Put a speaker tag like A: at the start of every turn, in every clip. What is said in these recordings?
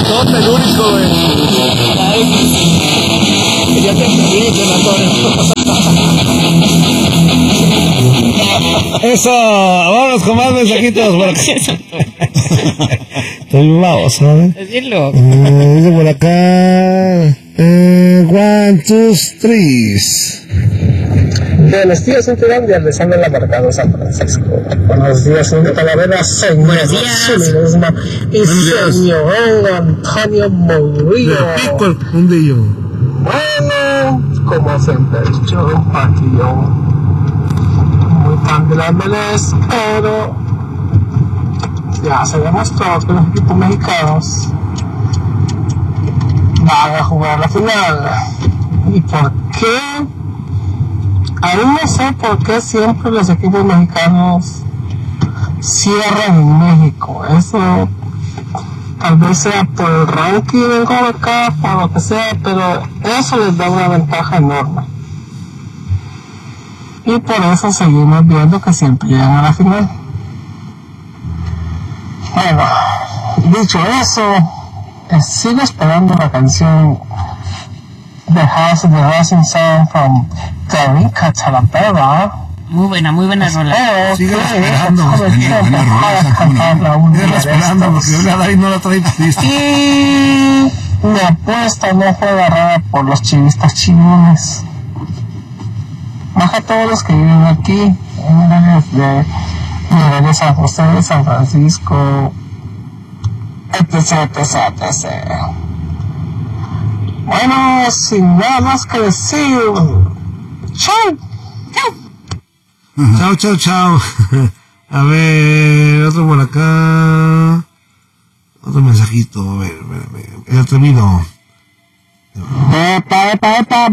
A: Todo telúrico, güey. Ya te entendí, Antonio.
B: Eso, vamos con más mensajitos por acá. Estoy baboso, ¿sabes?
C: Es bien loco.
B: Dice por acá. 1, 2, 3.
D: Buenos días, Intilandia, les habla la Mercado San Francisco. Buenos días, señor Talavera, señor
C: Buenos días.
D: Zulisma y señor Antonio Murillo.
B: Pico el fundillo.
D: Bueno, como siempre he dicho, aquí yo muy fan de la MLS, pero ya se demostró que los equipos mexicanos van a jugar la final. ¿Y por qué? Aún no sé por qué siempre los equipos mexicanos cierran en México. Eso tal vez sea por el ranking del GOLCAF o lo que sea, pero eso les da una ventaja enorme. Y por eso seguimos viendo que siempre llegan a la final. Bueno, dicho eso, sigo esperando la canción The House of the Rising Sun from Carica Talavera.
C: Muy buena rola.
B: Sigue esperando. Buena esperando porque yo la no la trae lista.
D: Y mi apuesta no fue agarrada por los chivistas chivones. Baja todos los que viven aquí, de San José, de San Francisco, etc. Bueno, sin nada más que decir, chau.
B: Chao. A ver, otro por acá. Otro mensajito, a ver. El termino.
D: Epa,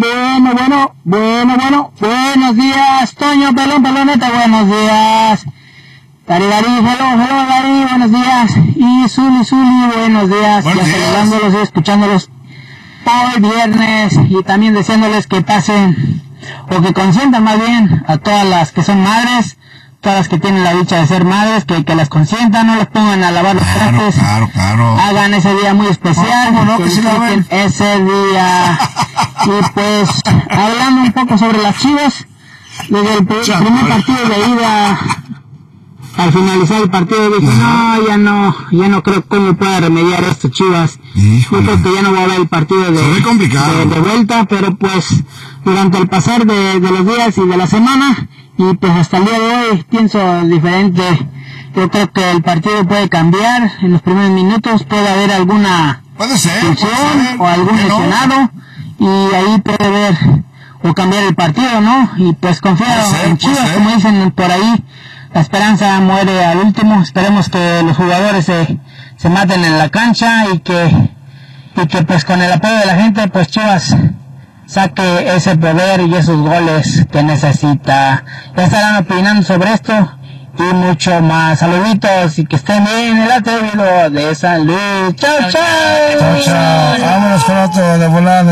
D: bueno, buenos días, Toño, peloneta, buenos días. Gary, hello, Gary, buenos días. Y Zuli, buenos días. Ya saludándolos y escuchándolos hoy viernes y también deseándoles que pasen, o que consientan más bien a todas las que son madres, todas las que tienen la dicha de ser madres, que las consientan, no les pongan a lavar los trastes.
B: Claro.
D: Hagan ese día muy especial,
B: ¿Cómo no?
D: que disfruten ese día. Y pues, hablando un poco sobre las Chivas, desde el primer partido de ida, al finalizar el partido dije, ya no creo cómo pueda remediar esto Chivas. Yo creo que ya no va a haber el partido de vuelta, pero pues durante el pasar de los días y de la semana, y pues hasta el día de hoy pienso diferente. Yo creo que el partido puede cambiar en los primeros minutos, puede haber alguna expulsión o algún lesionado, y ahí puede ver o cambiar el partido, ¿no? Y pues confío en Chivas, como dicen por ahí, la esperanza muere al último. Esperemos que los jugadores se maten en la cancha y que pues con el apoyo de la gente pues Chivas saque ese poder y esos goles que necesita. Ya estarán opinando sobre esto y mucho más. Saluditos y que estén bien. El atrevido de San Luis. Chao.
B: Vámonos con otro de volar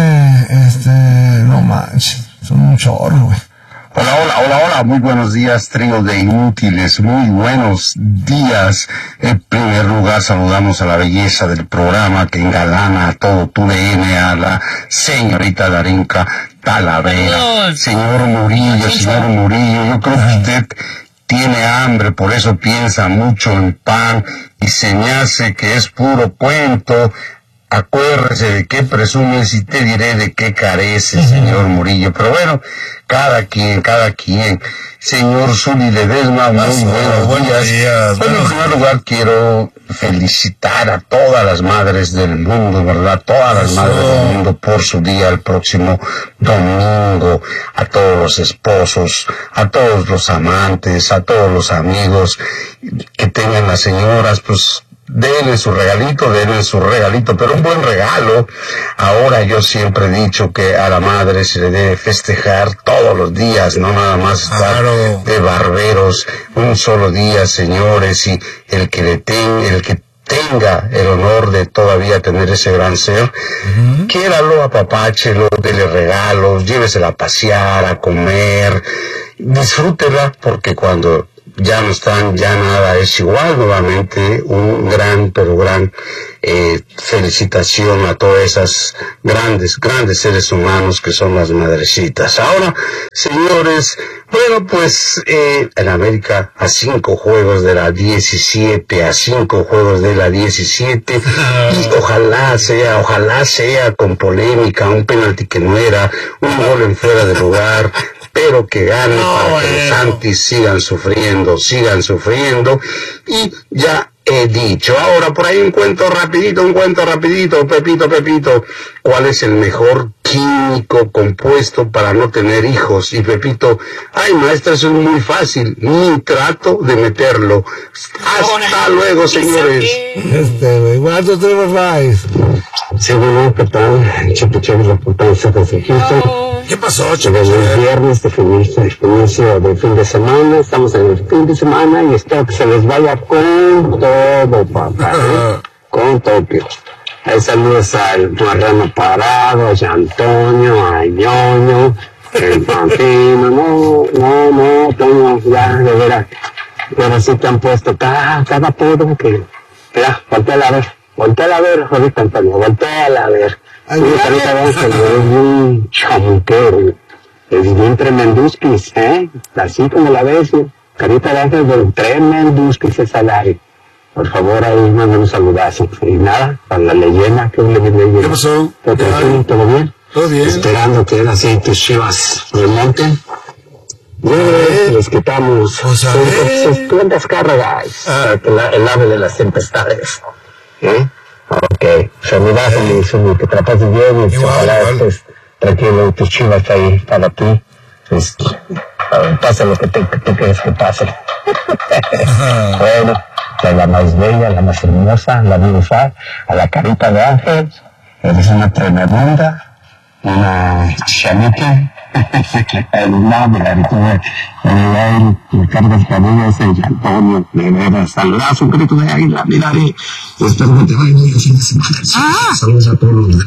B: no manches, son un chorro, güey.
E: Hola, muy buenos días, trío de inútiles, muy buenos días. En primer lugar, saludamos a la belleza del programa que engalana a todo tu DM, a la señorita Darinka Talavera. Señor Murillo, yo creo que usted tiene hambre, por eso piensa mucho en pan y se me hace que es puro cuento. Acuérdese de qué presumes y te diré de qué carece, señor Murillo. Pero bueno, cada quien. Señor Zuli Ledesma, muy buenos días. Bueno, en primer lugar quiero felicitar a todas las madres del mundo, ¿verdad? Todas las madres del mundo por su día el próximo domingo. A todos los esposos, a todos los amantes, a todos los amigos que tengan las señoras, pues denle su regalito, pero un buen regalo. Ahora yo siempre he dicho que a la madre se le debe festejar todos los días, no nada más estar de barberos un solo día, señores, y el que tenga el honor de todavía tener ese gran ser, quiéralo, apapáchelo, dele regalos, llévesela a pasear, a comer, disfrútela, porque cuando ya no están, ya nada es igual. Nuevamente un gran, pero gran felicitación a todas esas grandes seres humanos que son las madrecitas. Ahora, señores, bueno, pues en América a 5 juegos de la 17, y ojalá sea con polémica, un penalti que no era, un gol en fuera de lugar, pero que gane para que los Santis sigan sufriendo, y ya he dicho. Ahora, por ahí un cuento rapidito, Pepito, ¿cuál es el mejor químico compuesto para no tener hijos? Y Pepito, ay maestra, eso es muy fácil, ni trato de meterlo. Hasta luego, señores.
B: ¿Cuánto tenemos más?
E: Seguro, ¿qué tal? Chepe, reportando desde Houston.
B: ¿Qué pasó,
E: Desde el viernes de inicio del fin de semana, estamos en el fin de semana y espero que se les vaya con todo, papá, con todo. Hay saludos al Marrano Parado, a Antonio, a Ñoño, el Pantino, no, Toño, ya, de veras, pero sí te han puesto cada apodo que, ya, voltea a ver, ahorita, Antonio, voltea a ver. Sí, ahorita vamos a ver un chamuquero, es bien tremenduskis, así como la ves, carita de ángel del tremenduskis es al aire. Por favor, ahí manden un saludazo. Y nada, para la leyenda, ¿qué
B: pasó?
E: ¿Todo bien?
B: Todo bien.
E: Esperando que así tus Chivas remonten. Les quitamos sus cuentas cargas, el ave de las tempestades. Ok, saludazo, que te la pases bien y ojalá estés tranquilo, tus Chivas ahí para ti. Pasa lo que tú quieres que pase. Bueno, a la más bella, la más hermosa, la bruja, a la carita de ángel, eres una tremenda, una chamita. El nombre, el Carlos Canillas, el Antonio, de veras, saludazo, un grito de águila, miraré, espero que te vaya bien el fin de semana. Saludos a todos los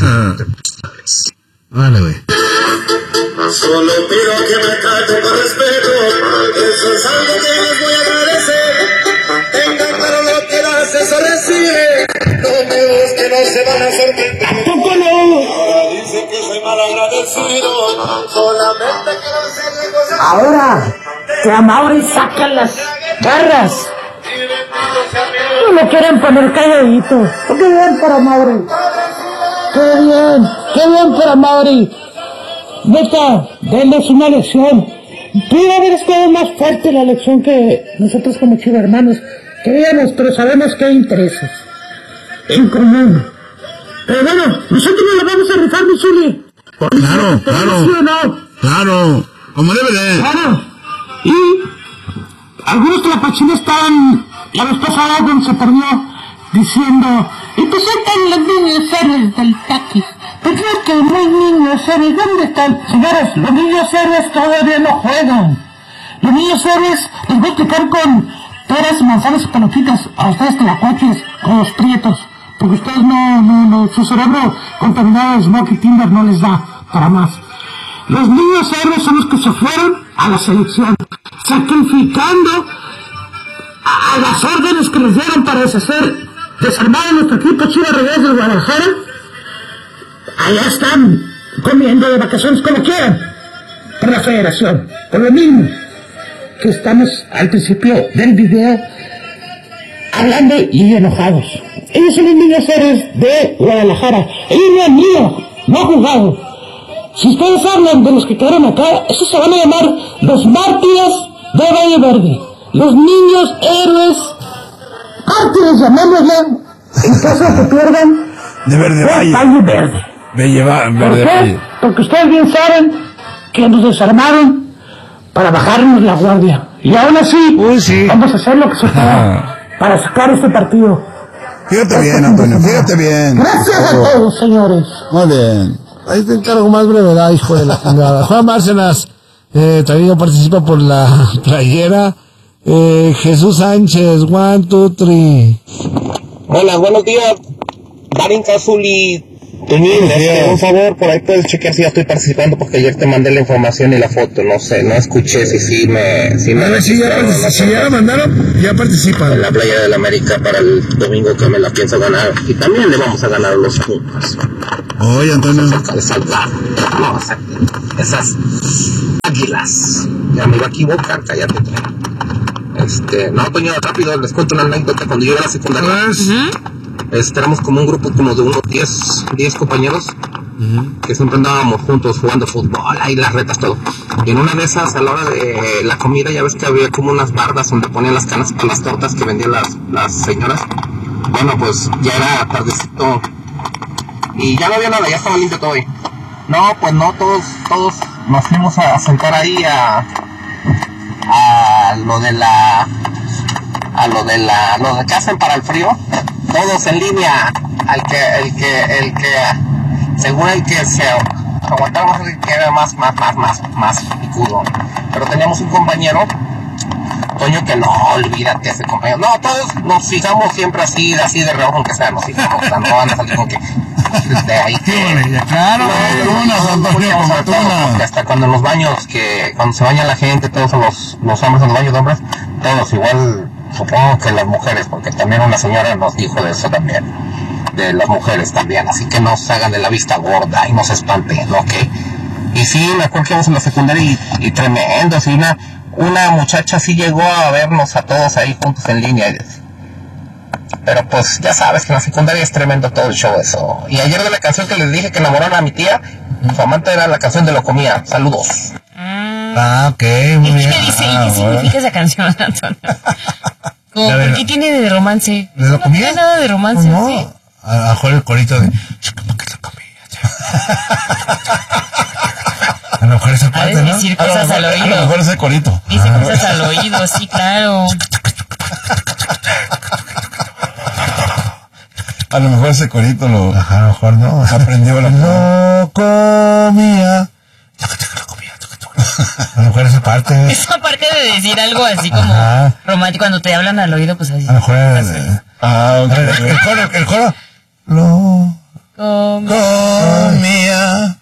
B: Vale, güey.
F: Solo pido que me traten con respeto, eso es algo que les voy a agradecer. Tengan claro lo que la asesor recibe, no me busquen, no se van a sorprender.
D: ¿Tampoco no?
F: Ahora dicen que soy mal agradecido, solamente quiero hacerle cosas.
D: Ahora, que a Mauri sacan las garras. No lo quieren poner calladito. Qué bien para Mauri. Qué bien para Mauri. Neta, denles una lección. Pudo haber estado más fuerte la lección que nosotros como Chivas hermanos queríamos, pero sabemos que hay intereses en común. Pero bueno, nosotros nos la vamos a rifar, mi Chuli.
B: Claro, como debe de.
D: Claro. Y algunos clapachines estaban la vez pasada cuando se perdió diciendo, y presentan los niños héroes del taquis. Pues no es que no hay niños héroes, ¿dónde están? Señores, los niños héroes todavía no juegan. Los niños héroes, les voy a explicar con peras, manzanas y pelotitas a ustedes tlacuaches, con los prietos, porque ustedes no, su cerebro contaminado de smoke y timber no les da para más. Los niños héroes son los que se fueron a la selección, sacrificando a las órdenes que les dieron para desarmar a nuestro equipo Chivas Rayadas de Guadalajara. Allá están comiendo de vacaciones como quieran, por la federación, por lo mismo que estamos al principio del video hablando y enojados. Ellos son los niños héroes de Guadalajara, ellos no han ido, no han jugado. Si ustedes hablan de los que quedaron acá, esos se van a llamar los mártires de Valle Verde, los niños héroes, mártires, llamémosle, en caso de que pierdan
B: De Verde Valle.
D: Valle Verde. ¿Por qué? Porque ustedes bien saben que nos desarmaron para bajarnos la guardia. Y aún así, vamos a hacer lo que se pueda para sacar este partido.
B: Fíjate bien, Antonio, fíjate bien.
D: Gracias a todos, señores.
B: Muy bien. Ahí te encargo más brevedad, hijo de la chingada. Juan Bárcenas, también participa por la playera. Jesús Sánchez, 1, 2, 3.
G: Hola, buenos días. Darín Cazuli, Toñín, un favor, por ahí puedes chequear si ya estoy participando, porque ayer te mandé la información y la foto, no sé, no escuché si me
B: A ver, si ya la mandaron, ya participan.
G: en la Playa del América para el domingo, que me la pienso ganar, y también le vamos a ganar a los Pumas.
B: Oye, Antonio.
G: No, esas águilas. Ya me iba a equivocar, cállate. No, Toño, rápido, les cuento una anécdota. Cuando yo era a la secundaria, éramos como un grupo como de unos 10 compañeros, que siempre andábamos juntos jugando fútbol, ahí las retas, todo. Y en una de esas, a la hora de la comida, ya ves que había como unas bardas donde ponían las canas para las tortas que vendían las señoras. Bueno, pues ya era tardecito y ya no había nada, ya estaba limpio todo ahí. No, pues no, todos nos fuimos a sentar ahí a lo de que hacen para el frío, todos en línea, según el que se aguantaba más, el que era más picudo. Pero teníamos un compañero, Toño, que no, olvídate ese compañero. No, todos nos fijamos siempre así de reojo, aunque sea, nos fijamos, o sea, no andas aquí con que de ahí que...
B: Claro,
G: porque hasta cuando en los baños, cuando se baña la gente, todos los hombres en los baños de hombres, todos igual, supongo que las mujeres, porque también una señora nos dijo de eso también, de las mujeres también, así que no se hagan de la vista gorda y no se espanten, ¿no? Y sí, me acuerdo que íbamos en la secundaria y tremendo, así una muchacha sí llegó a vernos a todos ahí juntos en línea. Pero pues ya sabes que en la secundaria es tremendo todo el show eso. Y ayer de la canción que les dije que enamoraron a mi tía, su amante era la canción de Lo Comía. Saludos.
B: Ok, muy bien.
C: ¿Qué dice? ¿Y qué significa esa canción, Antonio? ¿Por qué tiene de romance?
B: ¿De Lo Comía?
C: No tiene nada de romance,
B: no.
C: ¿sí?
B: A mejor el corito de... A lo mejor esa parte, ¿no?
C: Decir cosas al oído.
B: A lo mejor ese corito.
C: Dice cosas al oído, sí, claro.
B: A lo mejor ese corito lo... Ajá, a lo mejor no. Aprendió la... Lo comía. A lo mejor esa parte...
C: Esa parte de decir algo así como romántico, cuando te hablan al oído, pues así.
B: A lo mejor el coro... Lo comía.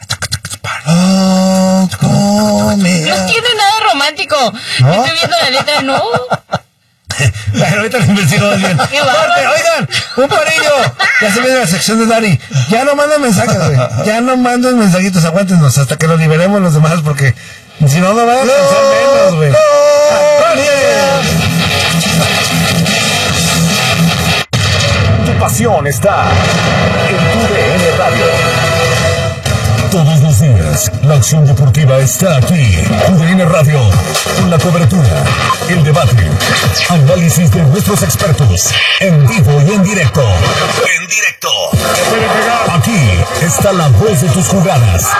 C: No tiene nada romántico.
B: ¿No?
C: Estoy viendo la letra, no.
B: Bueno, ahorita lo investigamos bien.
C: Qué bárbaro.
B: Oigan, un parillo. Ya se viene la sección de Dani. Ya no mandan mensajes, güey. Ya no mandan mensajitos. Aguántenos hasta que los liberemos los demás, porque si no, no van a pensar menos, güey.
H: Tu pasión está en tu DN Radio. Todos los días, la acción deportiva está aquí. TUDN Radio, con la cobertura, el debate, análisis de nuestros expertos, en vivo y en directo. Aquí está la voz de tus jugadas,